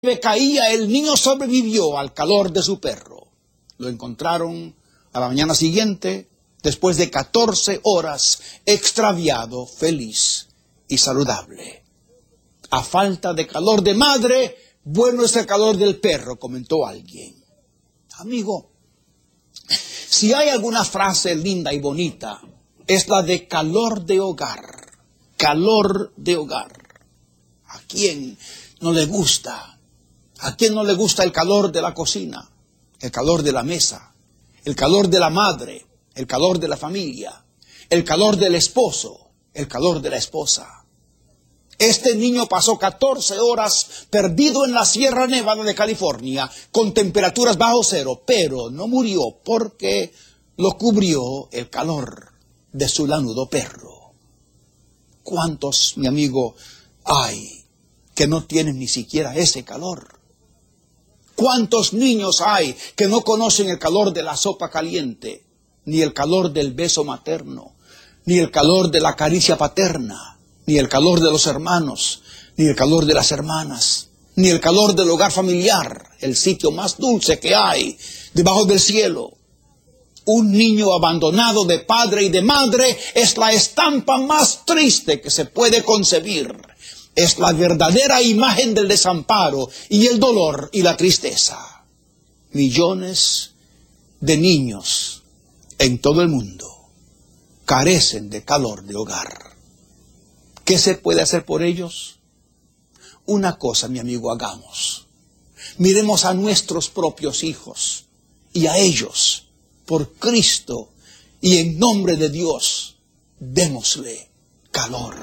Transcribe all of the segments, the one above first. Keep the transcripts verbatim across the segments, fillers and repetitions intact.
caía, el niño sobrevivió al calor de su perro. Lo encontraron a la mañana siguiente, después de catorce horas, extraviado, feliz y saludable. A falta de calor de madre, bueno es el calor del perro, comentó alguien. Amigo, si hay alguna frase linda y bonita, es la de calor de hogar. Calor de hogar. ¿A quién no le gusta? ¿A quién no le gusta el calor de la cocina? El calor de la mesa, el calor de la madre, el calor de la familia, el calor del esposo, el calor de la esposa. Este niño pasó catorce horas perdido en la Sierra Nevada de California con temperaturas bajo cero, pero no murió porque lo cubrió el calor de su lanudo perro. ¿Cuántos, mi amigo, hay que no tienen ni siquiera ese calor? ¿Cuántos niños hay que no conocen el calor de la sopa caliente, ni el calor del beso materno, ni el calor de la caricia paterna, ni el calor de los hermanos, ni el calor de las hermanas, ni el calor del hogar familiar, el sitio más dulce que hay debajo del cielo? Un niño abandonado de padre y de madre es la estampa más triste que se puede concebir. Es la verdadera imagen del desamparo y el dolor y la tristeza. Millones de niños en todo el mundo carecen de calor de hogar. ¿Qué se puede hacer por ellos? Una cosa, mi amigo, hagamos. Miremos a nuestros propios hijos y a ellos, por Cristo y en nombre de Dios, démosle calor.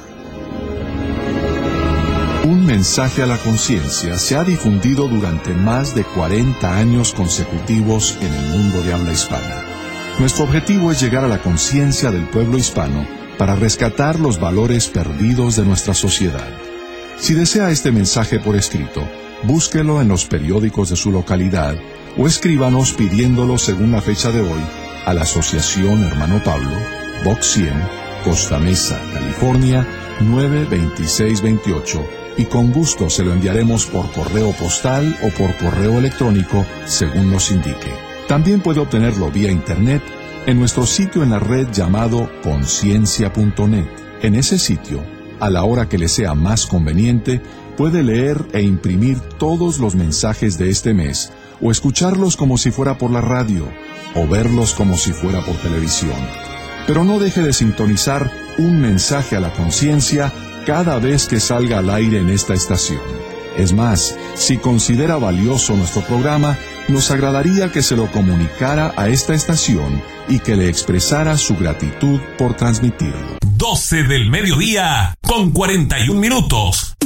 Un mensaje a la conciencia se ha difundido durante más de cuarenta años consecutivos en el mundo de habla hispana. Nuestro objetivo es llegar a la conciencia del pueblo hispano para rescatar los valores perdidos de nuestra sociedad. Si desea este mensaje por escrito, búsquelo en los periódicos de su localidad o escríbanos pidiéndolo según la fecha de hoy a la Asociación Hermano Pablo, Box cien, Costa Mesa, California, nueve veintiséis veintiocho, y con gusto se lo enviaremos por correo postal o por correo electrónico según nos indique. También puede obtenerlo vía internet en nuestro sitio en la red llamado conciencia punto net. En ese sitio, a la hora que le sea más conveniente, puede leer e imprimir todos los mensajes de este mes, o escucharlos como si fuera por la radio, o verlos como si fuera por televisión. Pero no deje de sintonizar un mensaje a la conciencia cada vez que salga al aire en esta estación. Es más, si considera valioso nuestro programa, nos agradaría que se lo comunicara a esta estación y que le expresara su gratitud por transmitirlo. doce del mediodía con cuarenta y un minutos.